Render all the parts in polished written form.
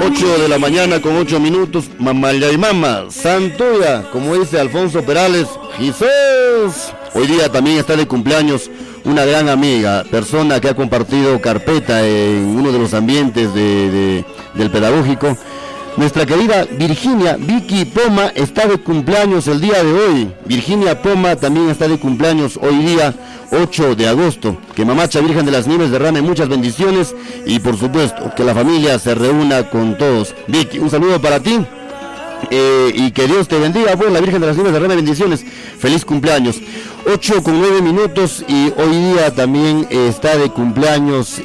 8 de la mañana con 8 minutos, mamaya y mama, santuya, como dice Alfonso Perales, Jesús. Hoy día también está de cumpleaños una gran amiga, persona que ha compartido carpeta en uno de los ambientes del pedagógico. Nuestra querida Virginia Vicky Poma está de cumpleaños el día de hoy. Virginia Poma también está de cumpleaños hoy día, 8 de agosto. Que Mamacha Virgen de las Nieves derrame muchas bendiciones y por supuesto que la familia se reúna con todos. Vicky, un saludo para ti y que Dios te bendiga, pues la Virgen de las Nieves derrame bendiciones. Feliz cumpleaños. 8 con 9 minutos y hoy día también está de cumpleaños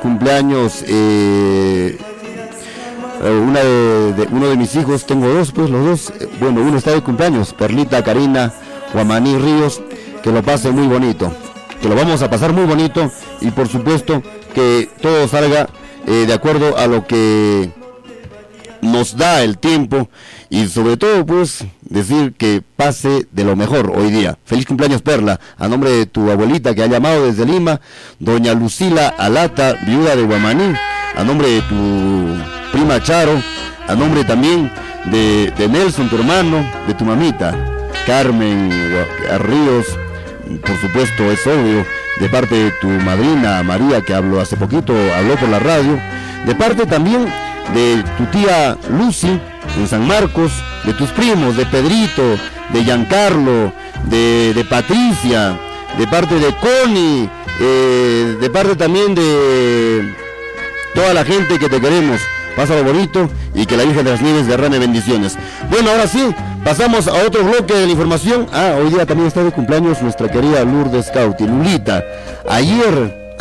uno de mis hijos. Tengo dos, pues los dos, bueno, uno está de cumpleaños, Perlita Karina Guamaní Ríos. Que lo pase muy bonito, que lo vamos a pasar muy bonito y por supuesto que todo salga de acuerdo a lo que nos da el tiempo y sobre todo pues decir que pase de lo mejor hoy día. Feliz cumpleaños, Perla, a nombre de tu abuelita que ha llamado desde Lima, doña Lucila Alata, viuda de Guamaní, a nombre de tu prima Charo, a nombre también de Nelson, tu hermano, de tu mamita Carmen Ríos, por supuesto es obvio, de parte de tu madrina María, que habló hace poquito, habló por la radio, de parte también de tu tía Lucy en San Marcos, de tus primos, de Pedrito, de Giancarlo, de Patricia, de parte de Connie, de parte también de toda la gente que te queremos. Pásalo bonito y que la Virgen de las Nieves derrame bendiciones. Bueno, ahora sí, pasamos a otro bloque de la información. Hoy día también está de cumpleaños nuestra querida Lourdes Cauti, Lulita. Ayer,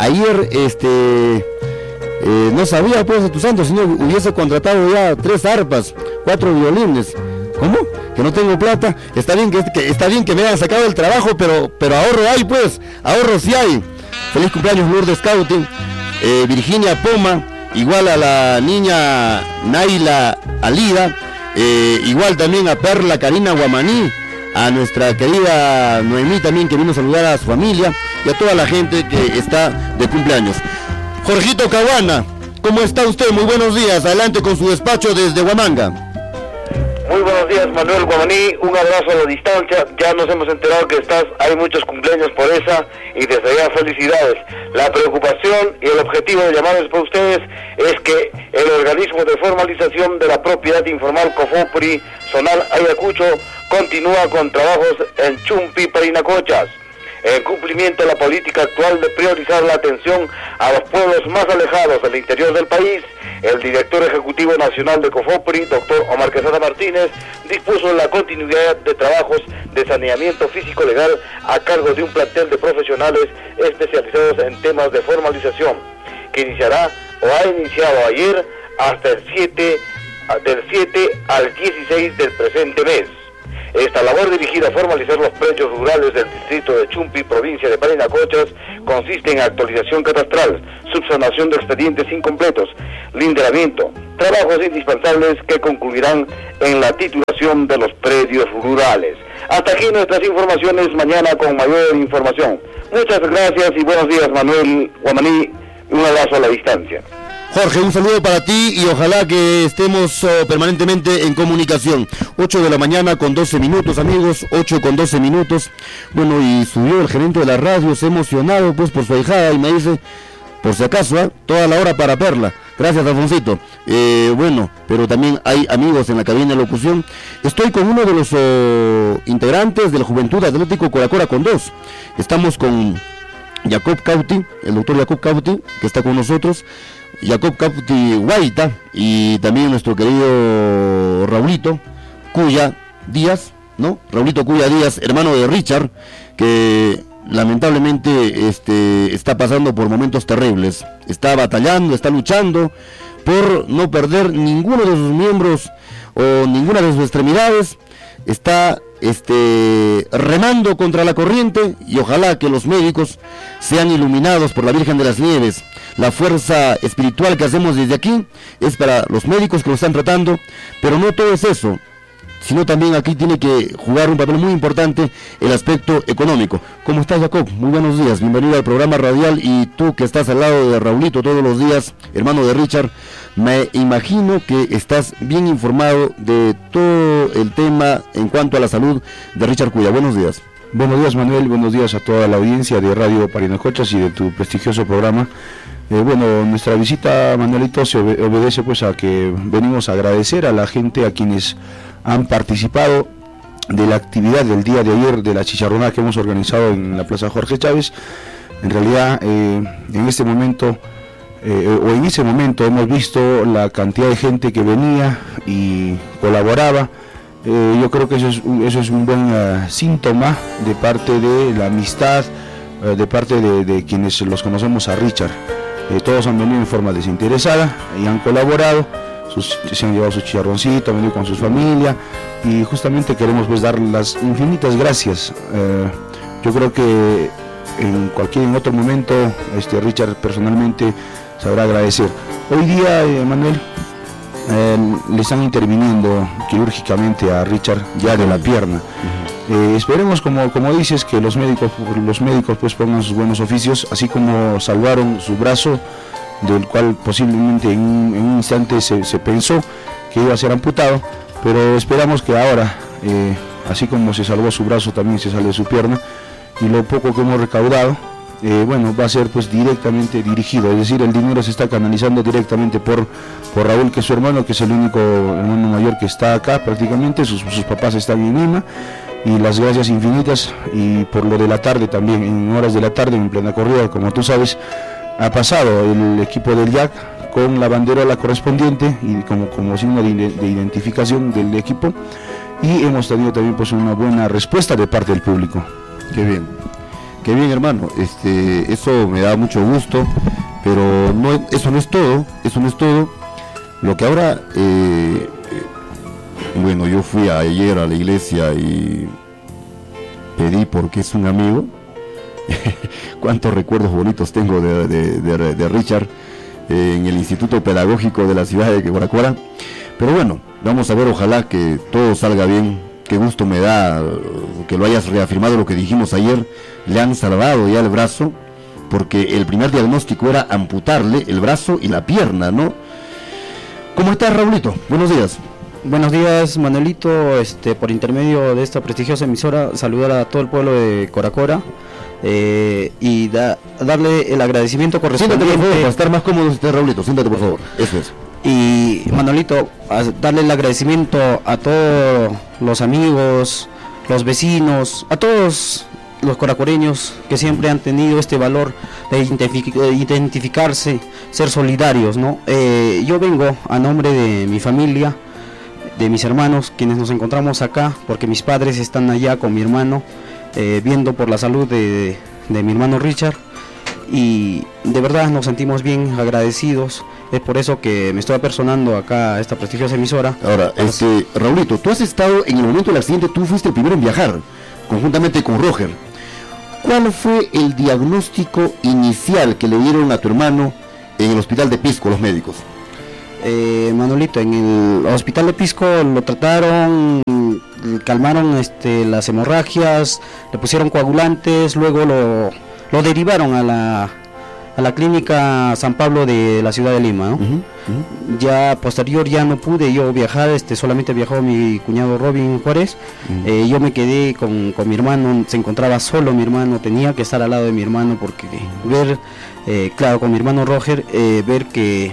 no sabía pues de tu santo, sino hubiese contratado ya 3 arpas, 4 violines. ¿Cómo? Que no tengo plata. Está bien que me hayan sacado del trabajo, pero ahorro hay pues, ahorro sí hay. Feliz cumpleaños Lourdes Cauti, Virginia Poma. Igual a la niña Naila Alida, igual también a Perla Karina Guamaní, a nuestra querida Noemí también, que vino a saludar a su familia, y a toda la gente que está de cumpleaños. Jorgito Caguana, ¿cómo está usted? Muy buenos días, adelante con su despacho desde Huamanga. Muy buenos días, Manuel Guamaní, un abrazo a la distancia. Ya nos hemos enterado que hay muchos cumpleaños por esa y desde allá felicidades. La preocupación y el objetivo de llamarles por ustedes es que el organismo de formalización de la propiedad informal Cofopri Zonal Ayacucho continúa con trabajos en Chumpi, Parinacochas. En cumplimiento de la política actual de priorizar la atención a los pueblos más alejados del interior del país, el director ejecutivo nacional de Cofopri, doctor Omar Quesada Martínez, dispuso la continuidad de trabajos de saneamiento físico-legal a cargo de un plantel de profesionales especializados en temas de formalización, que iniciará o ha iniciado ayer hasta del 7 al 16 del presente mes. Esta labor dirigida a formalizar los predios rurales del distrito de Chumpi, provincia de Parinacochas, consiste en actualización catastral, subsanación de expedientes incompletos, linderamiento, trabajos indispensables que concluirán en la titulación de los predios rurales. Hasta aquí nuestras informaciones, mañana con mayor información. Muchas gracias y buenos días, Manuel Guamaní, un abrazo a la distancia. Jorge, un saludo para ti y ojalá que estemos permanentemente en comunicación. 8 de la mañana con 12 minutos, amigos, 8 con 12 minutos. Bueno, y subió el gerente de la radio, se ha emocionado pues por su ahijada y me dice, por si acaso, toda la hora para Perla. Gracias, Alfonsito. Bueno, pero también hay amigos en la cabina de locución. Estoy con uno de los integrantes de la Juventud Atlético Coracora con 2. Estamos con Jacob Cauti, el doctor Jacob Cauti, que está con nosotros. Jacob Cauti Guaita y también nuestro querido Raulito Cuya Díaz, ¿no? Raulito Cuya Díaz, hermano de Richard, que lamentablemente está pasando por momentos terribles. Está batallando, está luchando por no perder ninguno de sus miembros o ninguna de sus extremidades. Está remando contra la corriente y ojalá que los médicos sean iluminados por la Virgen de las Nieves. La fuerza espiritual que hacemos desde aquí es para los médicos que lo están tratando, pero no todo es eso. sino también aquí tiene que jugar un papel muy importante el aspecto económico. ¿Cómo estás, Jacob? Muy buenos días, bienvenido al programa radial, y tú que estás al lado de Raulito todos los días, hermano de Richard, me imagino que estás bien informado de todo el tema en cuanto a la salud de Richard Cuya. Buenos días. Buenos días, Manuel, buenos días a toda la audiencia de Radio Parinacochas y de tu prestigioso programa. Bueno, nuestra visita, Manuelito, se obedece pues a que venimos a agradecer a la gente, a quienes han participado de la actividad del día de ayer de la chicharronada que hemos organizado en la Plaza Jorge Chávez. En realidad, en este momento, o en ese momento, hemos visto la cantidad de gente que venía y colaboraba. Yo creo que eso es un buen síntoma de parte de la amistad, de parte de quienes los conocemos a Richard. Todos han venido en forma desinteresada y han colaborado, se han llevado su chicharroncito, han venido con sus familias, y justamente queremos pues dar las infinitas gracias. Yo creo que en otro momento Richard personalmente sabrá agradecer. Hoy día, Manuel, le están interviniendo quirúrgicamente a Richard ya de la pierna. Esperemos, como dices, que los médicos pues pongan sus buenos oficios, así como salvaron su brazo, del cual posiblemente en un instante se pensó que iba a ser amputado, pero esperamos que ahora, así como se salvó su brazo, también se salve su pierna, y lo poco que hemos recaudado, va a ser pues directamente dirigido, es decir, el dinero se está canalizando directamente por Raúl, que es su hermano, que es el único hermano mayor que está acá prácticamente, sus papás están en Lima, y las gracias infinitas. Y por lo de la tarde también, en horas de la tarde, en plena corrida, como tú sabes, ha pasado el equipo del JAC con la banderola correspondiente y como signo de identificación del equipo, y hemos tenido también pues una buena respuesta de parte del público. Qué bien, hermano, eso me da mucho gusto, pero eso no es todo. Lo que ahora, yo fui ayer a la iglesia y pedí porque es un amigo. Cuántos recuerdos bonitos tengo de Richard en el Instituto Pedagógico de la ciudad de Coracora. Pero bueno, vamos a ver, ojalá que todo salga bien. Qué gusto me da que lo hayas reafirmado, lo que dijimos ayer. Le han salvado ya el brazo, porque el primer diagnóstico era amputarle el brazo y la pierna, ¿no? ¿Cómo estás, Raulito? Buenos días. Buenos días, Manuelito. Por intermedio de esta prestigiosa emisora, saludar a todo el pueblo de Coracora y darle el agradecimiento correspondiente. Siéntate, por favor, para estar más cómodo, Raulito. Siéntate, por favor. Eso es. Y, Manolito, darle el agradecimiento a todos los amigos, los vecinos, a todos los coracoreños que siempre han tenido este valor de identificarse, ser solidarios, ¿no? Yo vengo a nombre de mi familia, de mis hermanos, quienes nos encontramos acá, porque mis padres están allá con mi hermano, viendo por la salud de mi hermano Richard, y de verdad nos sentimos bien agradecidos. Es por eso que me estoy apersonando acá a esta prestigiosa emisora. Ahora, Raulito, tú has estado en el momento del accidente, tú fuiste el primero en viajar, conjuntamente con Roger. ¿Cuál fue el diagnóstico inicial que le dieron a tu hermano en el hospital de Pisco, los médicos? Manolito, en el hospital de Pisco lo trataron, calmaron las hemorragias, le pusieron coagulantes, luego lo derivaron a la clínica San Pablo de la ciudad de Lima, ¿no? Ya posterior ya no pude yo viajar, solamente viajó mi cuñado Robin Juárez. Yo me quedé con mi hermano, se encontraba solo mi hermano, tenía que estar al lado de mi hermano porque ver, con mi hermano Roger, ver que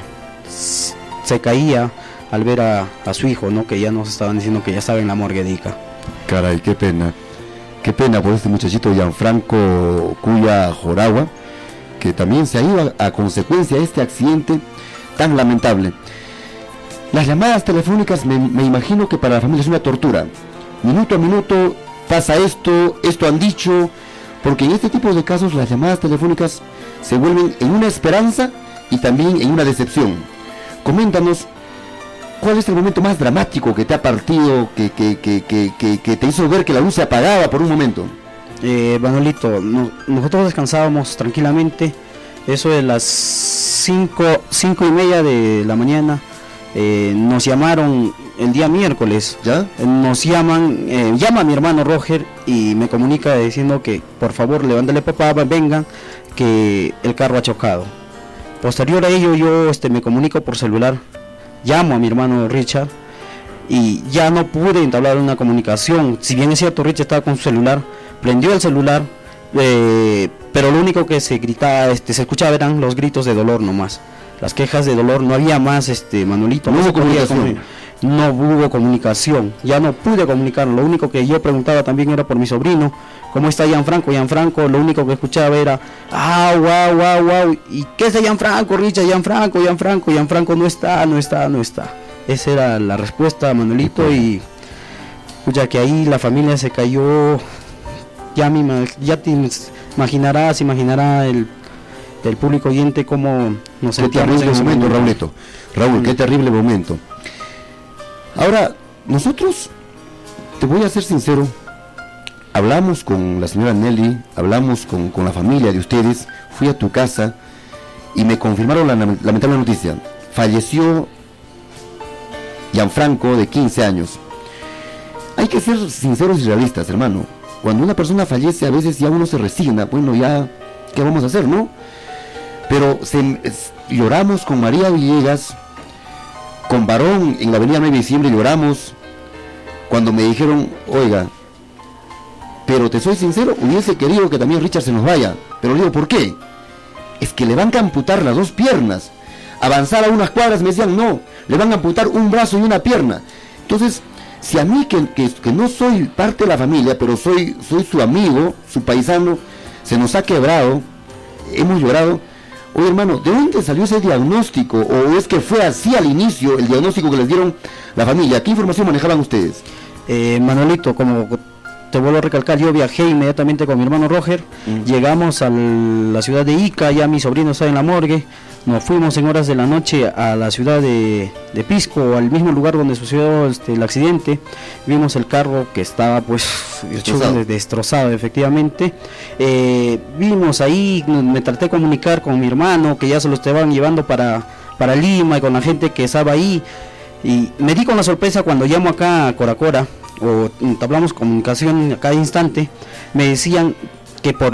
se caía al ver a su hijo, ¿no? Que ya nos estaban diciendo que ya estaba en la morgue de Ica. Caray, qué pena por este muchachito Gianfranco Cuya Joragua, que también se ha ido a consecuencia de este accidente tan lamentable. Las llamadas telefónicas me imagino que para la familia es una tortura. Minuto a minuto pasa esto han dicho, porque en este tipo de casos las llamadas telefónicas se vuelven en una esperanza y también en una decepción. Coméntanos, ¿cuál es el momento más dramático que te ha partido, que te hizo ver que la luz se apagaba por un momento? Manolito, nosotros descansábamos tranquilamente, eso de las 5:30 de la mañana, nos llamaron el día miércoles. ¿Ya? Nos llama mi hermano Roger y me comunica diciendo que por favor levántale papá, vengan, que el carro ha chocado. Posterior a ello yo me comunico por celular, llamo a mi hermano Richard y ya no pude entablar una comunicación. Si bien es cierto, Richard estaba con su celular, prendió el celular, pero lo único que se gritaba, se escuchaba eran los gritos de dolor nomás. Las quejas de dolor, no había más, Manuelito. No hubo comunicación. No hubo comunicación, ya no pude comunicar. Lo único que yo preguntaba también era por mi sobrino, ¿cómo está Gianfranco? Gianfranco, lo único que escuchaba era, wow. ¿Y qué es de Gianfranco, Richard? Gianfranco no está. Esa era la respuesta, Manuelito, y ya que ahí la familia se cayó. Ya te imaginará el público oyente cómo nos sentíamos en ese momento, Raulito. Raúl, qué terrible momento. Ahora, nosotros, te voy a ser sincero, hablamos con la señora Nelly, hablamos con la familia de ustedes, fui a tu casa y me confirmaron la lamentable noticia. Falleció Gianfranco, de 15 años. Hay que ser sinceros y realistas, hermano. Cuando una persona fallece, a veces ya uno se resigna, bueno, ya, ¿qué vamos a hacer, no? Pero lloramos con María Villegas, con Barón en la avenida 9 de diciembre, lloramos cuando me dijeron, oiga, pero te soy sincero, hubiese querido que también Richard se nos vaya, pero digo, ¿por qué? Es que le van a amputar las dos piernas. Avanzar a unas cuadras me decían, no, le van a amputar un brazo y una pierna. Entonces, si a mí que no soy parte de la familia, pero soy su amigo, su paisano, se nos ha quebrado, hemos llorado. Oye, hermano, ¿de dónde salió ese diagnóstico? ¿O es que fue así al inicio el diagnóstico que les dieron la familia? ¿Qué información manejaban ustedes? Manuelito, como te vuelvo a recalcar, yo viajé inmediatamente con mi hermano Roger, llegamos a la ciudad de Ica, ya mi sobrino está en la morgue, nos fuimos en horas de la noche a la ciudad de Pisco, al mismo lugar donde sucedió el accidente. Vimos el carro que estaba destrozado efectivamente. Vimos ahí, me traté de comunicar con mi hermano, que ya se lo estaban llevando para Lima, y con la gente que estaba ahí, y me di con la sorpresa cuando llamo acá a Coracora, o entablamos comunicación a cada instante. Me decían que por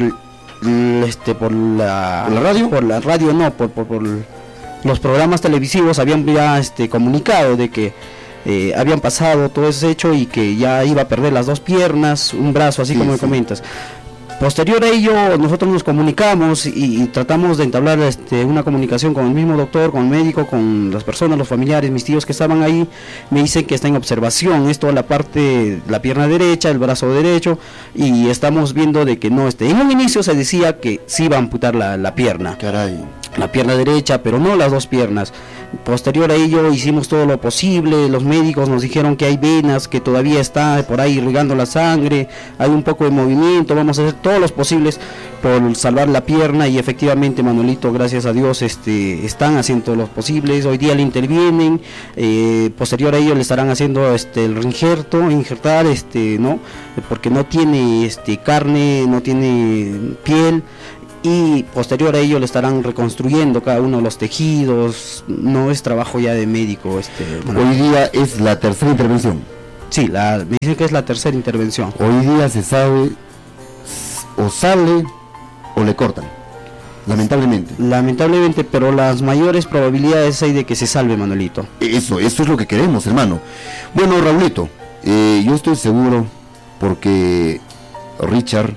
la radio no, por los programas televisivos habían ya comunicado de que habían pasado todo ese hecho y que ya iba a perder las dos piernas, un brazo, así como me comentas. Posterior a ello, nosotros nos comunicamos y tratamos de entablar una comunicación con el mismo doctor, con el médico, con las personas, los familiares, mis tíos que estaban ahí. Me dicen que está en observación, esto la parte, la pierna derecha, el brazo derecho, y estamos viendo de que no en un inicio se decía que sí iba a amputar la pierna. Caray. La pierna derecha, pero no las dos piernas. Posterior a ello hicimos todo lo posible, los médicos nos dijeron que hay venas, que todavía está por ahí irrigando la sangre, hay un poco de movimiento, vamos a hacer todos los posibles por salvar la pierna, y efectivamente, Manuelito, gracias a Dios, están haciendo todos los posibles. Hoy día le intervienen, posterior a ello le estarán haciendo el injertar, ¿no? Porque no tiene carne, no tiene piel. Y posterior a ello le estarán reconstruyendo cada uno de los tejidos. No es trabajo ya de médico. Hoy día es la tercera intervención. Sí, me dicen que es la tercera intervención. Hoy día se sabe, o sale o le cortan, lamentablemente, pero las mayores probabilidades hay de que se salve, Manuelito. Eso es lo que queremos, hermano. Bueno, Raulito, yo estoy seguro, porque Richard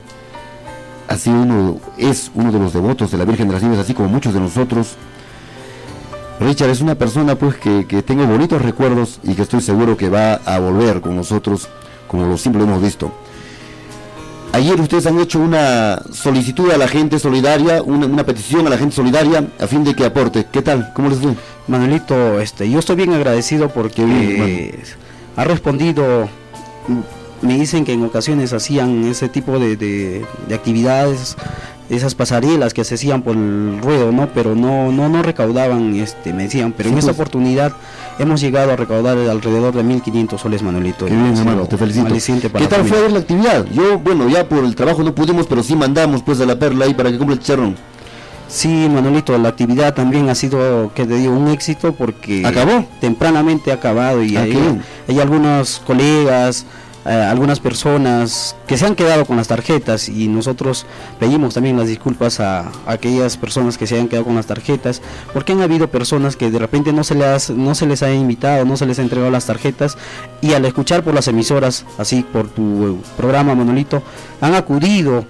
es uno de los devotos de la Virgen de las Nieves, así como muchos de nosotros. Richard es una persona pues que tengo bonitos recuerdos, y que estoy seguro que va a volver con nosotros, como lo siempre hemos visto. Ayer ustedes han hecho una solicitud a la gente solidaria, una petición a la gente solidaria a fin de que aporte. ¿Qué tal? ¿Cómo les fue? Manuelito, yo estoy bien agradecido porque ha respondido. Me dicen que en ocasiones hacían ese tipo de actividades, esas pasarelas que se hacían por el ruedo, ¿no? Pero no recaudaban, me decían, pero sí, en esta oportunidad hemos llegado a recaudar alrededor de 1.500 soles, Manuelito. Qué bien, hermano, te felicito. ¿Qué tal fue la actividad? Yo, ya por el trabajo no pudimos, pero sí mandamos pues a la Perla ahí para que cumpla el chicharrón. Sí, Manolito, la actividad también ha sido, que te digo, un éxito porque ¿Acabó? Tempranamente ha acabado y hay algunos colegas, algunas personas que se han quedado con las tarjetas y nosotros pedimos también las disculpas a aquellas personas que se han quedado con las tarjetas, porque han habido personas que de repente no se les ha invitado, no se les ha entregado las tarjetas y al escuchar por las emisoras, así por tu programa, Manolito, han acudido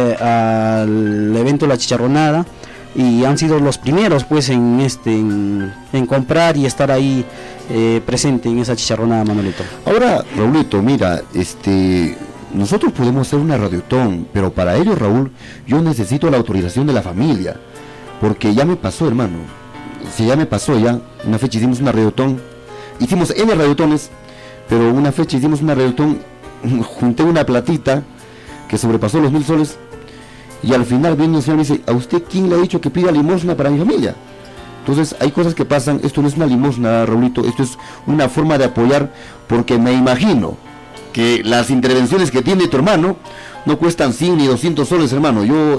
al evento La Chicharronada y han sido los primeros pues en comprar y estar ahí presente en esa chicharronada, Manolito. Ahora, Raulito, mira, nosotros podemos hacer una radiotón, pero para ello, Raúl, yo necesito la autorización de la familia, porque ya me pasó, hermano. Si ya me pasó ya, una fecha hicimos una radiotón, hicimos N radiotones, pero una fecha hicimos una radiotón, junté una platita que sobrepasó los 1,000 soles, y al final viene un señor y me dice, ¿a usted quién le ha dicho que pida limosna para mi familia? Entonces hay cosas que pasan, esto no es una limosna, Raulito, esto es una forma de apoyar, porque me imagino que las intervenciones que tiene tu hermano no cuestan 100 ni 200 soles, hermano. Yo,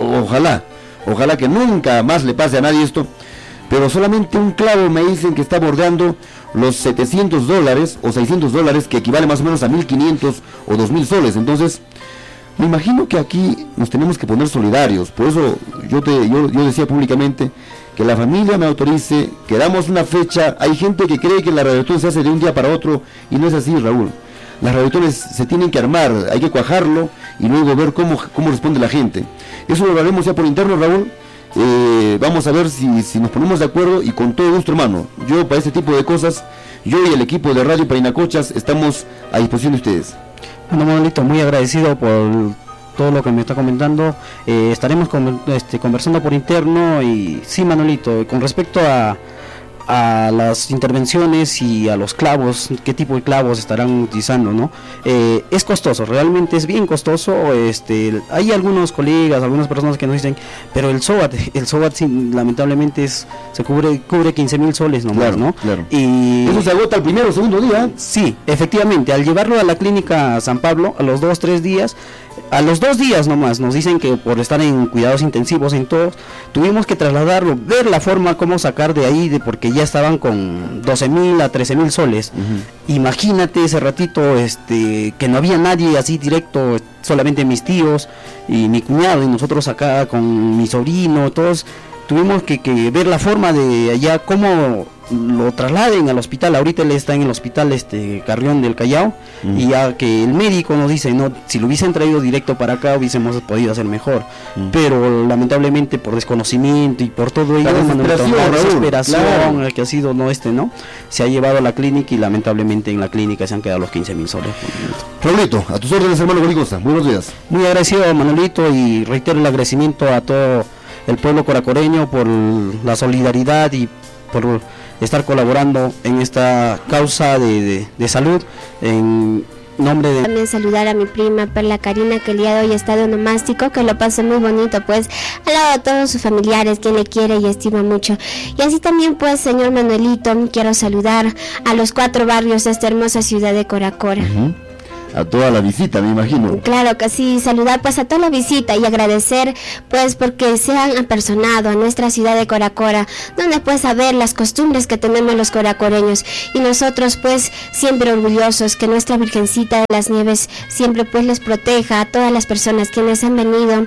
ojalá que nunca más le pase a nadie esto, pero solamente un clavo me dicen que está bordeando los $700 o $600, que equivale más o menos a 1.500 o 2.000 soles, entonces me imagino que aquí nos tenemos que poner solidarios. Por eso yo decía públicamente que la familia me autorice, que damos una fecha. Hay gente que cree que la radiotón se hace de un día para otro y no es así, Raúl. Las radiotones se tienen que armar, hay que cuajarlo y luego ver cómo responde la gente. Eso lo haremos ya por interno, Raúl. Vamos a ver si nos ponemos de acuerdo, y con todo gusto, hermano. Yo para este tipo de cosas, yo y el equipo de Radio Parinacochas estamos a disposición de ustedes. Bueno, Manolito, muy agradecido por todo lo que me está comentando. Estaremos conversando por interno. Y sí, Manolito, con respecto a las intervenciones y a los clavos, qué tipo de clavos estarán utilizando, ¿no? Es costoso, realmente es bien costoso. Hay algunos colegas, algunas personas que nos dicen, pero el SOAT sí, lamentablemente se cubre 15.000 soles nomás, claro, ¿no? Claro. Y eso se agota el primero o segundo día. Sí, efectivamente, al llevarlo a la clínica San Pablo, a los 2-3 días, a los 2 días nomás, nos dicen que por estar en cuidados intensivos en todos, tuvimos que trasladarlo, ver la forma cómo sacar de ahí, porque ya estaban con 12.000 a 13.000 soles. Uh-huh. Imagínate ese ratito, que no había nadie así directo, solamente mis tíos y mi cuñado y nosotros acá con mi sobrino, todos tuvimos que ver la forma de allá, cómo lo trasladen al hospital. Ahorita él está en el hospital Carrión del Callao, y ya que el médico nos dice, no, si lo hubiesen traído directo para acá hubiésemos podido hacer mejor, pero lamentablemente por desconocimiento y por todo ello, la desesperación claro, que ha sido ¿no? Se ha llevado a la clínica y lamentablemente en la clínica se han quedado los 15.000 soles. Raulito, a tus órdenes, hermano Gorigosa, buenos días. Muy agradecido, Manolito, y reitero el agradecimiento a todo el pueblo coracoreño por la solidaridad y por estar colaborando en esta causa de salud. En nombre de... También saludar a mi prima Perla Karina, que el día de hoy está de onomástico, que lo pasó muy bonito, pues, al lado de todos sus familiares, quien le quiere y estima mucho. Y así también, pues, señor Manuelito, quiero saludar a los 4 barrios de esta hermosa ciudad de Coracora. Uh-huh. A toda la visita, me imagino. Claro que sí, saludar pues a toda la visita y agradecer pues porque se han apersonado a nuestra ciudad de Coracora, donde pues a ver las costumbres que tenemos los coracoreños, y nosotros pues siempre orgullosos que nuestra Virgencita de las Nieves siempre pues les proteja a todas las personas quienes han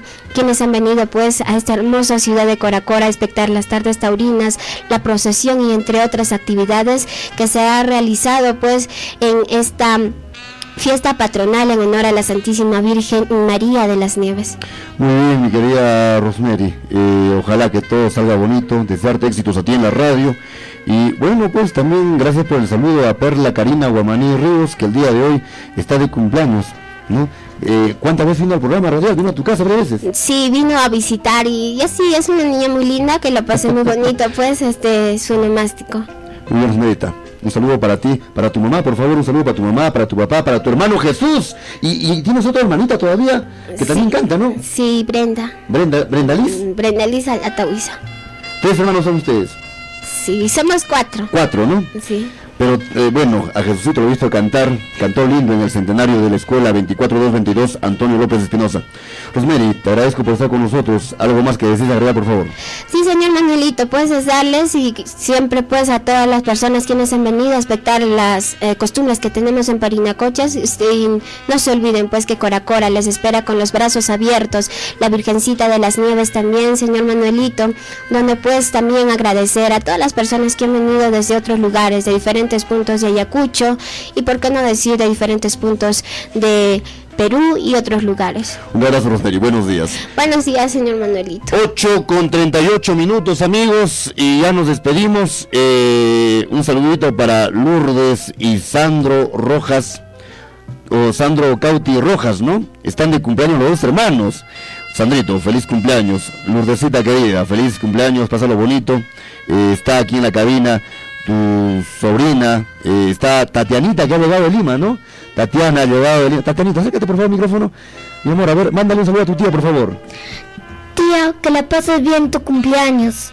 venido pues a esta hermosa ciudad de Coracora a espectar las tardes taurinas, la procesión y entre otras actividades que se ha realizado pues en esta fiesta patronal en honor a la Santísima Virgen María de las Nieves. Muy bien, mi querida Rosemary, ojalá que todo salga bonito, desearte éxitos a ti en la radio, y bueno, pues también gracias por el saludo a Perla Karina Guamaní Ríos, que el día de hoy está de cumpleaños, ¿no? ¿Cuántas veces vino al programa radial? ¿Vino a tu casa varias veces? Sí, vino a visitar y así es una niña muy linda, que lo pasé muy bonito, pues su onomástico. Muy bien, Rosemary. Un saludo para ti, para tu mamá, por favor, un saludo para tu mamá, para tu papá, para tu hermano Jesús. Y tienes otra hermanita todavía, que también canta, ¿no? Sí, Brenda. ¿Brenda Liz? Brenda Liz Atahuiza. 3 hermanos son ustedes. Sí, somos 4. 4, ¿no? Sí. Pero bueno, a Jesucito lo he visto cantar, cantó lindo en el centenario de la escuela 24222 Antonio López Espinosa. Rosemary, te agradezco por estar con nosotros. ¿Algo más que desees agregar, por favor? Sí, señor Manuelito, puedes darles y siempre pues a todas las personas quienes han venido a espectar las costumbres que tenemos en Parinacochas, y no se olviden pues que Coracora les espera con los brazos abiertos, la Virgencita de las Nieves también, señor Manuelito, donde pues también agradecer a todas las personas que han venido desde otros lugares, de diferentes puntos de Ayacucho y por qué no decir de diferentes puntos de Perú y otros lugares. Un abrazo, Rosemary, buenos días. Buenos días, señor Manuelito. 8:38 amigos, y ya nos despedimos. Un saludito para Lourdes y Sandro Rojas, o Sandro Cauti Rojas, ¿no? Están de cumpleaños los dos hermanos. Sandrito, feliz cumpleaños. Lourdesita querida, feliz cumpleaños, pásalo bonito. Está aquí en la cabina tu sobrina, está Tatianita, que ha llegado de Lima, ¿no? Tatiana ha llegado de Lima. Tatianita, acércate por favor al micrófono. Mi amor, a ver, mándale un saludo a tu tía, por favor. Tía, que la pases bien tu cumpleaños.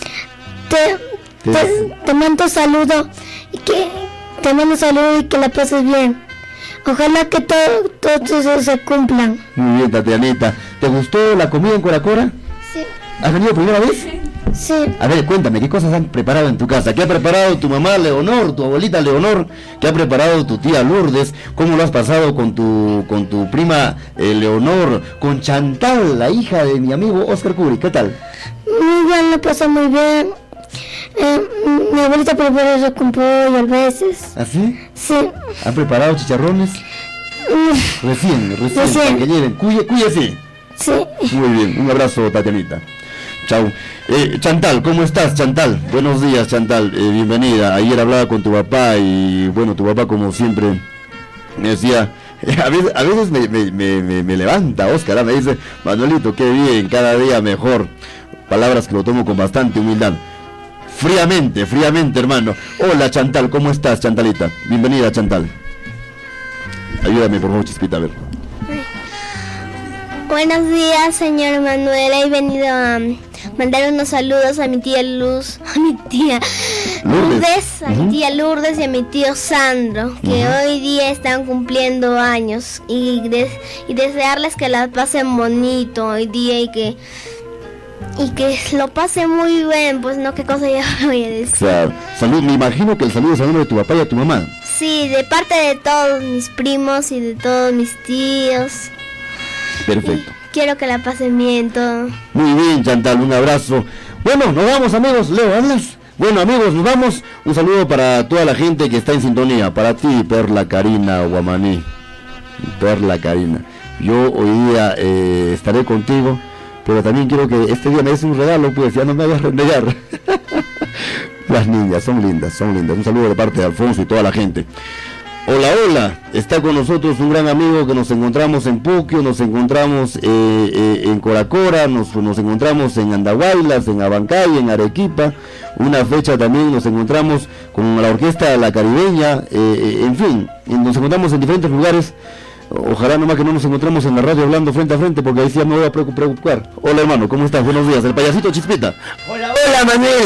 Te mando saludo y que la pases bien. Ojalá que todos se cumplan. Muy bien, Tatianita. ¿Te gustó la comida en Coracora? Sí. ¿Has venido primera vez? Sí. A ver, cuéntame, ¿qué cosas han preparado en tu casa? ¿Qué ha preparado tu mamá Leonor, tu abuelita Leonor? ¿Qué ha preparado tu tía Lourdes? ¿Cómo lo has pasado con tu prima Leonor? Con Chantal, la hija de mi amigo Oscar Cubri, ¿qué tal? Muy bien, lo pasé muy bien. Mi abuelita prepara eso con pollo a veces. ¿Ah, sí? Sí. ¿Han preparado chicharrones? Recién, para que lleven. Cuye sí. Sí. Muy bien, un abrazo, Tatianita. Chau. Chantal, ¿cómo estás, Chantal? Buenos días, Chantal, bienvenida. Ayer hablaba con tu papá y bueno, tu papá como siempre me decía, a veces me levanta Oscar, me dice, Manuelito, qué bien, cada día mejor. Palabras que lo tomo con bastante humildad. Fríamente, hermano. Hola, Chantal, ¿cómo estás, Chantalita? Bienvenida, Chantal. Ayúdame, por favor, Chispita, a ver. Buenos días, señor Manuel. He venido a mandar unos saludos a mi tía Lourdes, a mi tía Lourdes y a mi tío Sandro, que hoy día están cumpliendo años, y desearles que la pasen bonito hoy día y que lo pasen muy bien. Pues no, qué cosa ya voy a decir. Claro. Salud, me imagino que el saludo es a nombre de tu papá y a tu mamá. Sí, de parte de todos mis primos y de todos mis tíos. Perfecto. Quiero que la pasen bien todo. Muy bien, Chantal, un abrazo. Bueno, nos vamos, amigos. Leo, ¿hablas? Bueno, amigos, nos vamos. Un saludo para toda la gente que está en sintonía. Para ti, Perla Karina Guamaní. Perla Karina. Yo hoy día estaré contigo, pero también quiero que este día me des un regalo, pues ya no me hagas renegar. Las niñas son lindas, son lindas. Un saludo de parte de Alfonso y toda la gente. Hola, está con nosotros un gran amigo que nos encontramos en Puquio, nos encontramos en Coracora, nos encontramos en Andahuaylas, en Abancay, en Arequipa. Una fecha también nos encontramos con la orquesta La Caribeña, en fin, nos encontramos en diferentes lugares. Ojalá nomás que no nos encontremos en la radio hablando frente a frente, porque ahí sí me voy a preocupar. Hola, hermano, ¿cómo estás? Buenos días, el payasito Chispita. Hola, Manuel,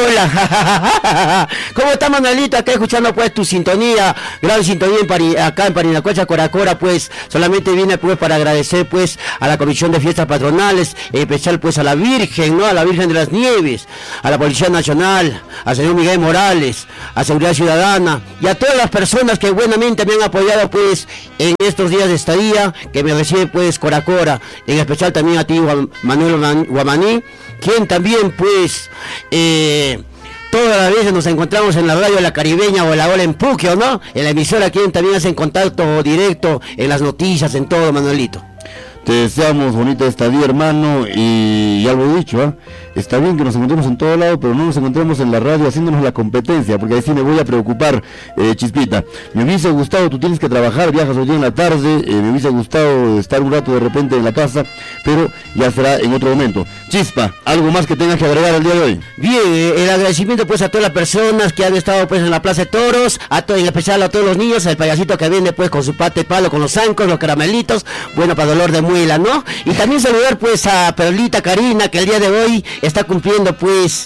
hola. ¿Cómo está, Manuelito? Acá escuchando pues tu sintonía, gran sintonía acá en Parinacocha, Coracora, pues solamente vine pues para agradecer pues a la Comisión de Fiestas Patronales, en especial pues a la Virgen, ¿no? A la Virgen de las Nieves, a la Policía Nacional, al señor Miguel Morales, a Seguridad Ciudadana y a todas las personas que buenamente me han apoyado pues en estos días de estadía que me recibe pues Coracora, en especial también a ti, Manuel Guamaní, quien también pues todas las veces nos encontramos en la radio de La Caribeña o la hora en Puquio, ¿no? En la emisora, quien también hace contacto directo en las noticias, en todo, Manuelito. Te deseamos bonita estadía, hermano, y ya lo he dicho, está bien que nos encontremos en todo lado, pero no nos encontremos en la radio haciéndonos la competencia, porque ahí sí me voy a preocupar, Chispita. Me hubiese gustado, tú tienes que trabajar, viajas hoy día en la tarde, me hubiese gustado estar un rato de repente en la casa, pero ya será en otro momento. Chispa, ¿algo más que tengas que agregar el día de hoy? Bien, el agradecimiento pues a todas las personas que han estado pues en la Plaza de Toros, en especial a todos los niños, al payasito que viene pues con su pate palo, con los zancos, los caramelitos, bueno, para dolor de abuela, ¿no? Y también saludar pues a Perlita Karina, que el día de hoy está cumpliendo pues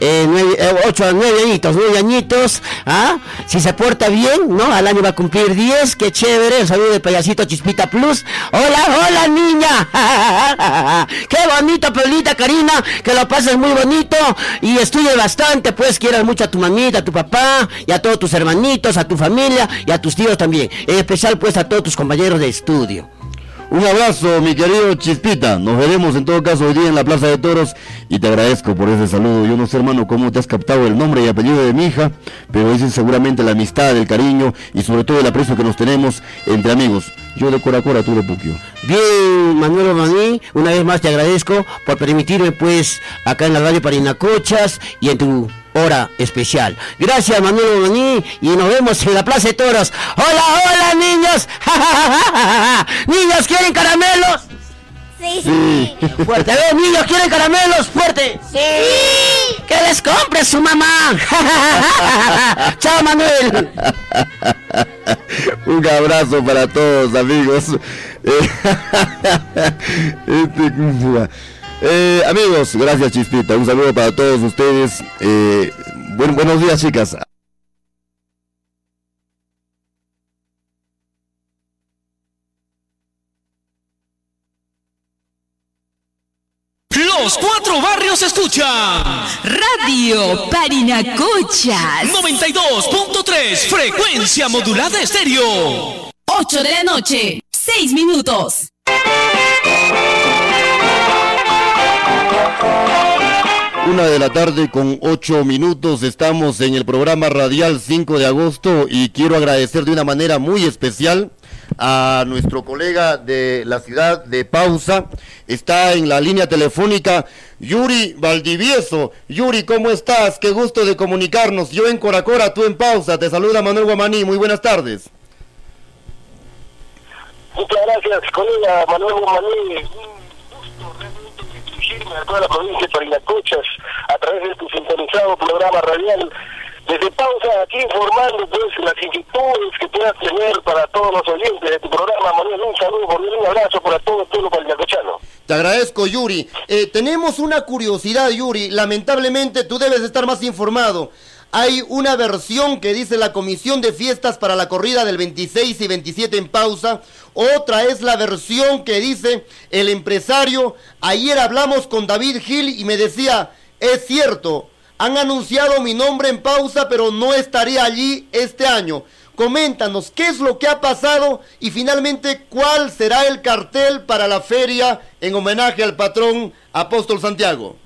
9 añitos, ¿ah? Si se porta bien, ¿no? Al año va a cumplir 10, qué chévere. El saludo de payasito Chispita Plus. Hola niña. Qué bonito, Perlita Karina, que lo pases muy bonito y estudie bastante, pues quieras mucho a tu mamita, a tu papá y a todos tus hermanitos, a tu familia y a tus tíos también, en especial pues a todos tus compañeros de estudio. Un abrazo, mi querido Chispita. Nos veremos en todo caso hoy día en la Plaza de Toros y te agradezco por ese saludo. Yo no sé, hermano, cómo te has captado el nombre y apellido de mi hija, pero ese es seguramente la amistad, el cariño y sobre todo el aprecio que nos tenemos entre amigos. Yo de Coracora, tú de Puquio. Bien, Manuel Maní, una vez más te agradezco por permitirme pues acá en la radio Parinacochas y en tu hora especial. Gracias, Manuel Maní, y nos vemos en la Plaza de Toros. Hola niños. Niños, ¿quieren caramelos? Sí. Fuerte, a ver, niños, ¿quieren caramelos? Fuerte. Sí. Que les compre su mamá. Chao, Manuel. Un abrazo para todos, amigos. Amigos, gracias, Chispita. Un saludo para todos ustedes. Buenos días, chicas. Los 4 barrios escuchan Radio Parinacochas 92.3 frecuencia modulada estéreo. 8 de la noche, 6 minutos. Una de la tarde con 8 minutos, estamos en el programa radial 5 de agosto y quiero agradecer de una manera muy especial a nuestro colega de la ciudad de Pausa. Está en la línea telefónica Yuri Valdivieso. Yuri, ¿cómo estás? Qué gusto de comunicarnos. Yo en Coracora, tú en Pausa. Te saluda Manuel Guamaní. Muy buenas tardes. Muchas gracias, colega Manuel Guamaní. A toda la provincia de Parinacochas a través de tu sintonizado programa radial. Desde Pausa, aquí informando pues las inquietudes que puedas tener para todos los oyentes de tu programa. Manuel, un saludo, un abrazo para todo el pueblo parinacochano. Te agradezco, Yuri. Tenemos una curiosidad, Yuri. Lamentablemente tú debes estar más informado. Hay una versión que dice la Comisión de Fiestas para la corrida del 26 y 27 en Pausa. Otra es la versión que dice el empresario. Ayer hablamos con David Gil y me decía, es cierto, han anunciado mi nombre en Pausa, pero no estaré allí este año. Coméntanos, ¿qué es lo que ha pasado? Y finalmente, ¿cuál será el cartel para la feria en homenaje al patrón Apóstol Santiago?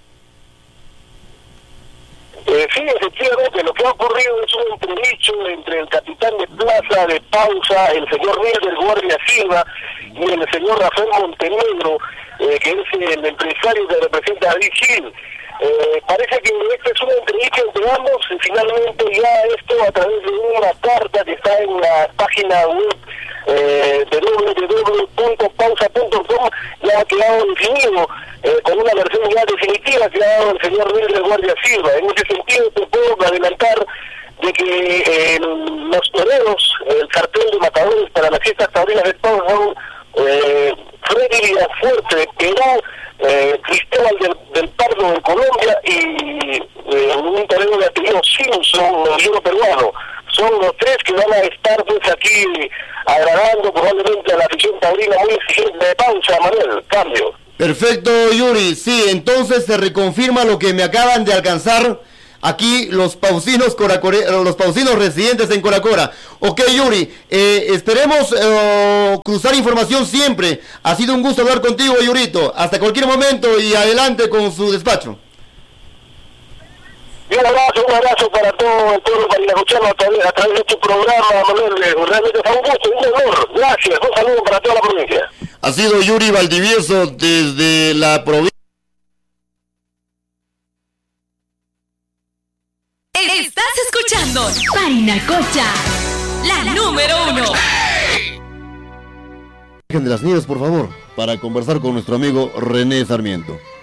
Sí, efectivamente, lo que ha ocurrido es un entredicho entre el capitán de plaza de Pausa, el señor Wilder Guardia Silva, y el señor Rafael Montenegro, que es el empresario que representa a David Gil. Parece que este es un entredicho entre ambos, y finalmente ya esto a través de una carta que está en la página web www.pausa.com ya ha quedado definido con una versión ya definitiva que ha dado el señor Wilder Guardia Silva. En ese sentido te puedo adelantar de que los toreros, el cartel de matadores para las fiestas taurinas de Pausa son Freddy Villafuerte de Perú, Cristóbal del Pardo de Colombia y un torero de apellido Simpson, novillero peruano. Son los tres que van a estar pues aquí agradando probablemente a la afición taurina muy exigente de Pausa, Manuel. Cambio. Perfecto, Yuri. Sí, entonces se reconfirma lo que me acaban de alcanzar aquí los pausinos residentes en Coracora. Ok, Yuri, esperemos cruzar información siempre. Ha sido un gusto hablar contigo, Yurito. Hasta cualquier momento y adelante con su despacho. Y un abrazo para todo el pueblo parinacochano a través de tu programa, Manuel. Realmente fue un gusto, un honor. Gracias, un saludo para toda la provincia. Ha sido Yuri Valdivieso desde la provincia. Estás escuchando Parinacocha, la número 1. Virgen de las Nieves, por favor, para conversar con nuestro amigo René Sarmiento.